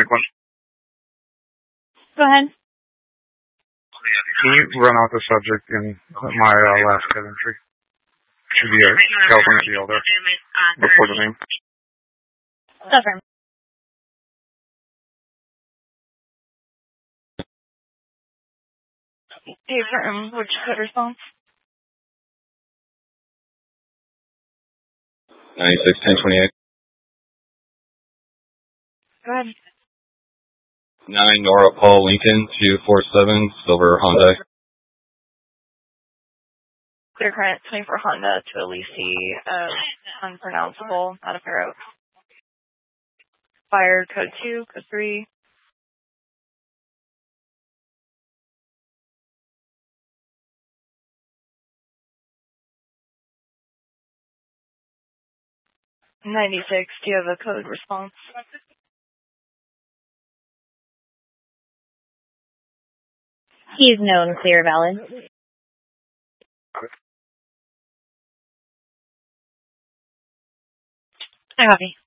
make one. Go ahead. Can you run out the subject in my last code entry? Should be a California deal there before the name. Affirm. Affirm. Which code response? 96-1028. Go ahead. 9 Nora Paul Lincoln 247 Silver Hyundai. Clear current 24 Honda to Elise, unpronounceable, not a Faro. Fire code 2, code 3. $96, do you have a code response? He is known, clear, valid. I copy.